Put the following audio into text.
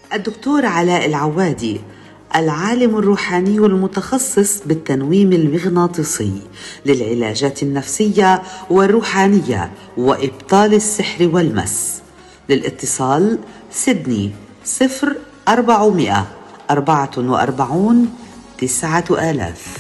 الدكتور علاء العوادي، العالم الروحاني المتخصص بالتنويم المغناطيسي للعلاجات النفسية والروحانية وإبطال السحر والمس. للاتصال سيدني 0400 44 9000.